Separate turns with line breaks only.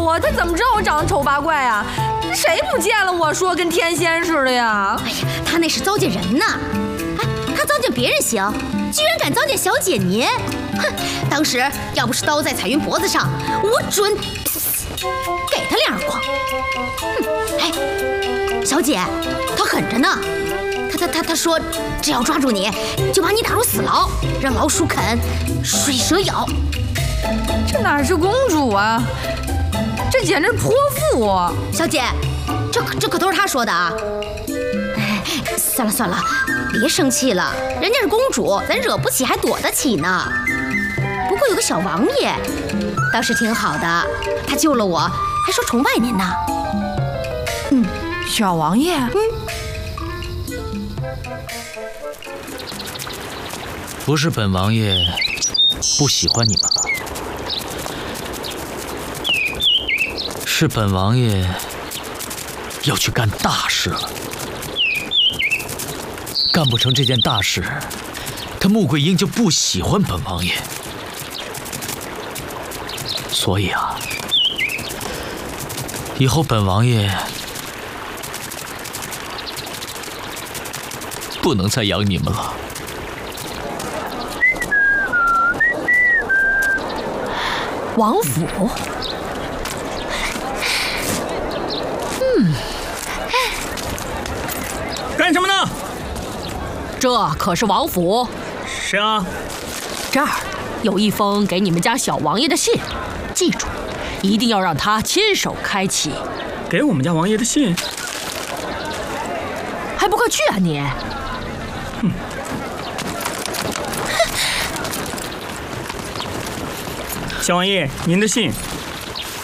我，他怎么知道我长得丑八怪啊？谁不见了我说跟天仙似的呀？
哎呀，他那是糟践人呢！哎，他糟践别人行，居然敢糟践小姐您！哼，当时要不是刀在彩云脖子上，我准给他2耳光。哼，哎，小姐，他狠着呢。他说，只要抓住你，就把你打入死牢，让老鼠啃，水蛇咬。
这哪是公主啊？这简直泼妇！
小姐，这可都是他说的啊！哎，算了，别生气了，人家是公主，咱惹不起还躲得起呢。不过有个小王爷，倒是挺好的，他救了我，还说崇拜您呢。
小王爷，
不是本王爷不喜欢你们了，是本王爷要去干大事了。干不成这件大事，他穆桂英就不喜欢本王爷。所以啊，以后本王爷不能再养你们了。
王府，
干什么呢？
这可是王府。
是啊，
这儿有一封给你们家小王爷的信，记住，一定要让他亲手开启。
给我们家王爷的信，
还不快去啊你！
小王爷，您的信。